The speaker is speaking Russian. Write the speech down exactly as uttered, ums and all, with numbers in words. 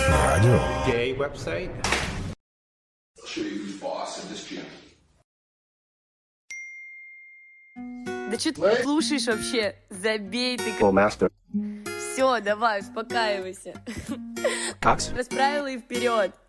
Радио. Gay website. I'll show you who's boss in this gym. Да что ты слушаешь вообще? Забей ты. Well, master. Все, давай, успокаивайся. Cox. Расправила и вперед.